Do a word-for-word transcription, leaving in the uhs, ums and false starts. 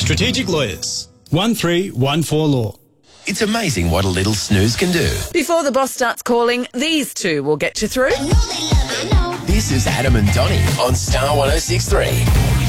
Strategic Lawyers. one three one four Law. It's amazing what a little snooze can do. Before the boss starts calling, these two will get you through. This is Adam and Donnie on Star one oh six three.